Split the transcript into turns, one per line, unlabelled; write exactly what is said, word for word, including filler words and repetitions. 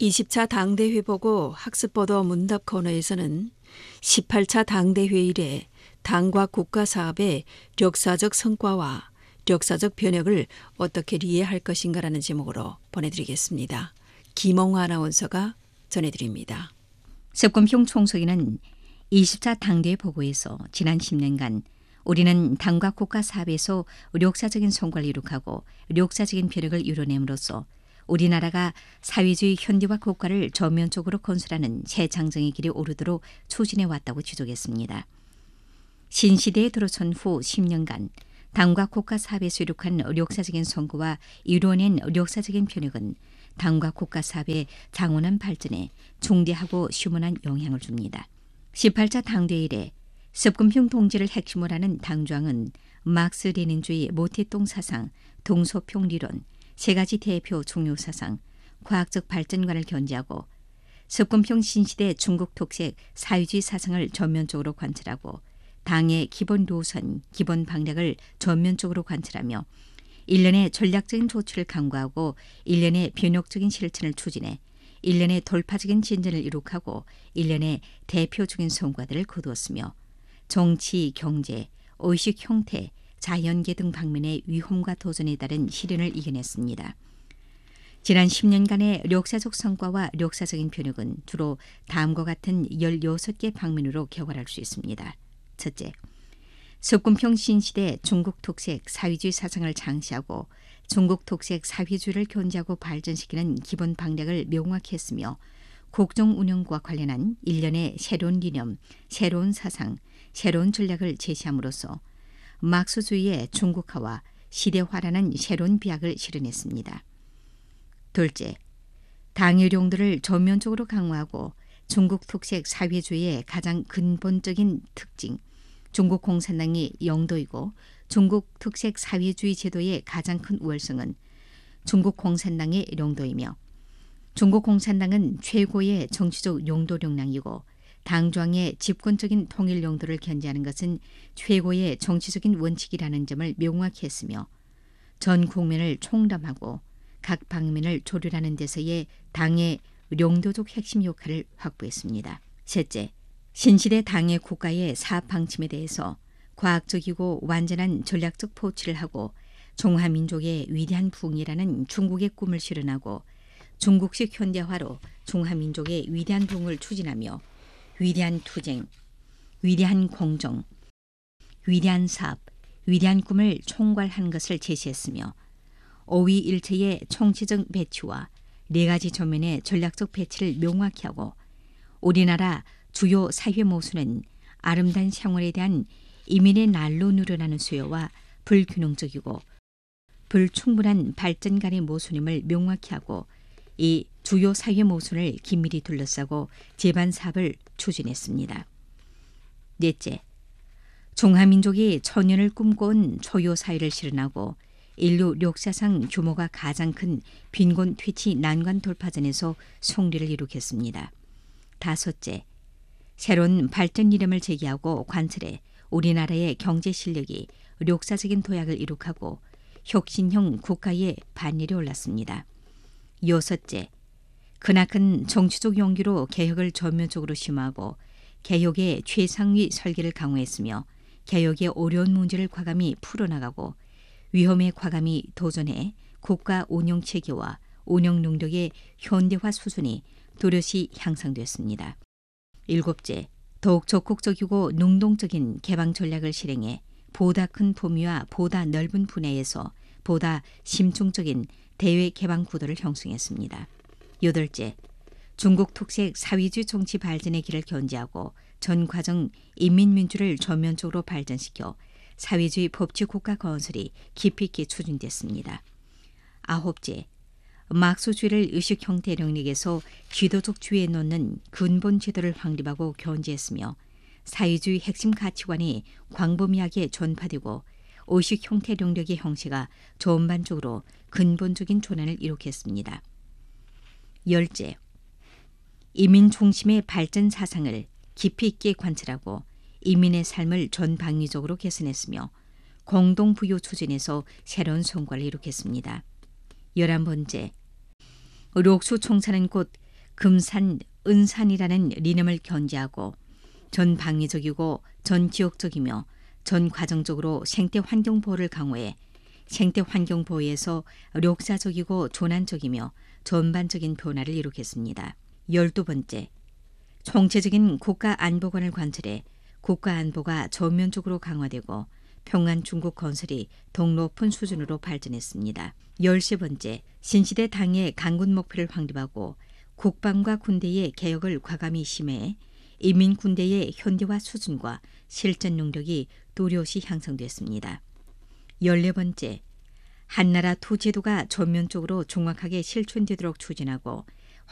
이십 차 당대회 보고 학습보도 문답 코너에서는 십팔 차 당대회 이래 당과 국가 사업의 역사적 성과와 역사적 변혁을 어떻게 이해할 것인가라는 제목으로 보내드리겠습니다. 김홍화 아나운서가 전해드립니다.
석권평 총석이는 이십 차 당대회 보고에서 지난 십 년간 우리는 당과 국가 사업에서 역사적인 성과를 이룩하고 역사적인 변혁을 이뤄냄으로써 우리나라가 사회주의 현대화 국가를 전면적으로 건설하는 새 장정의 길에 오르도록 추진해 왔다고 지적했습니다. 신시대에 들어선 후 십 년간 당과 국가 사업에서 이룩한 역사적인 성과와 이루어낸 역사적인 변혁은 당과 국가 사업의 장원한 발전에 중대하고 심원한 영향을 줍니다. 십팔 차 당대회 이래 석권평 동지를 핵심으로 하는 당주항은 막스 레닌주의 모택동 사상, 동서평 리론, 세 가지 대표 중요 사상, 과학적 발전관을 견지하고 석권평 신시대 중국 특색 사회주의 사상을 전면적으로 관철하고 당의 기본 노선, 기본 방략을 전면적으로 관철하며 일련의 전략적인 조치를 강구하고 일련의 변혁적인 실천을 추진해 일련의 돌파적인 진전을 이룩하고 일련의 대표적인 성과들을 거두었으며 정치, 경제, 의식 형태, 자연계 등 방면의 위험과 도전에 따른 시련을 이겨냈습니다. 지난 십 년간의 역사적 성과와 역사적인 변혁은 주로 다음과 같은 열여섯 개 방면으로 격언할 수 있습니다. 첫째, 석권평 신시대 중국 특색 사회주의 사상을 창시하고 중국 특색 사회주의를 견지하고 발전시키는 기본 방략을 명확히 했으며 국정 운영과 관련한 일련의 새로운 개념, 새로운 사상, 새로운 전략을 제시함으로써 막스주의의 중국화와 시대화라는 새로운 비약을 실현했습니다. 둘째, 당의 용도를 전면적으로 강화하고 중국 특색 사회주의의 가장 근본적인 특징, 중국 공산당이 영도이고 중국 특색 사회주의 제도의 가장 큰 우월성은 중국 공산당의 용도이며 중국 공산당은 최고의 정치적 용도 역량이고 당중앙의 집권적인 통일 용도를 견지하는 것은 최고의 정치적인 원칙이라는 점을 명확히 했으며 전 국민을 총담하고 각 방면을 조율하는 데서의 당의 용도적 핵심 역할을 확보했습니다. 셋째, 신시대 당의 국가의 사업 방침에 대해서 과학적이고 완전한 전략적 포치를 하고 중화민족의 위대한 부흥이라는 중국의 꿈을 실현하고 중국식 현대화로 중화민족의 위대한 부흥을 추진하며 위대한 투쟁, 위대한 공정, 위대한 사업, 위대한 꿈을 총괄한 것을 제시했으며 오위일체의 총체적 배치와 네 가지 전면의 전략적 배치를 명확히 하고 우리나라 주요 사회 모순은 아름다운 생활에 대한 이민의 날로 늘어나는 수요와 불균형적이고 불충분한 발전간의 모순임을 명확히 하고 이 주요 사회 모순을 긴밀히 둘러싸고 제반 사업을 추진했습니다. 넷째, 중화민족이 천년을 꿈꿔온 초유 사회를 실현하고 인류 역사상 규모가 가장 큰 빈곤 퇴치 난관 돌파전에서 승리를 이룩했습니다. 다섯째, 새로운 발전 이름을 제기하고 관철해 우리나라의 경제 실력이 역사적인 도약을 이룩하고 혁신형 국가의 반열에 올랐습니다. 여섯째, 크나큰 정치적 용기로 개혁을 전면적으로 심화하고 개혁의 최상위 설계를 강화했으며 개혁의 어려운 문제를 과감히 풀어나가고 위험에 과감히 도전해 국가 운영 체계와 운영 능력의 현대화 수준이 뚜렷이 향상됐습니다. 일곱째, 더욱 적극적이고 능동적인 개방 전략을 실행해 보다 큰 범위와 보다 넓은 분야에서 보다 심층적인 대외 개방 구도를 형성했습니다. 여덟째, 중국 특색 사회주의 정치 발전의 길을 견지하고 전 과정 인민민주를 전면적으로 발전시켜 사회주의 법치 국가 건설이 깊이 있게 추진됐습니다. 아홉째, 막스주의를 의식 형태 영역에서 지도적 주의에 놓는 근본 제도를 확립하고 견지했으며 사회주의 핵심 가치관이 광범위하게 전파되고 의식 형태 영역의 형식가 전반적으로 근본적인 전환을 이룩했습니다. 열째, 이민 중심의 발전 사상을 깊이 있게 관찰하고 이민의 삶을 전방위적으로 개선했으며 공동부유 추진에서 새로운 성과를 이룩했습니다. 열한 번째, 록수 총사는 곧 금산, 은산이라는 리념을 견지하고 전 방위적이고 전 지역적이며 전 과정적으로 생태 환경 보호를 강화해 생태 환경 보호에서 역사적이고 전환적이며 전반적인 변화를 이루겠습니다. 열두 번째, 총체적인 국가 안보관을 관철해 국가 안보가 전면적으로 강화되고 평안 중국 건설이 더 높은 수준으로 발전했습니다. 열세 번째, 신시대 당의 강군 목표를 확립하고 국방과 군대의 개혁을 과감히 심해 인민군대의 현대화 수준과 실전 능력이 뚜렷이 향상됐습니다. 열네 번째, 한나라 두 제도가 전면적으로 정확하게 실천되도록 추진하고